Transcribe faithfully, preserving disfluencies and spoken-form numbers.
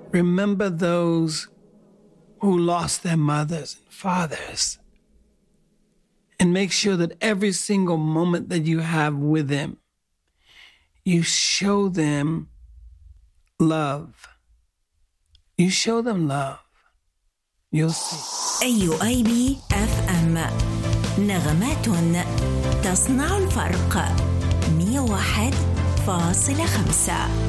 Remember those who lost their mothers and fathers. And make sure that every single moment that you have with them, you show them love. You show them love. You'll see. أي آي بي إف إم نغمات تصنع الفرق مية وواحد فاصلة خمسة.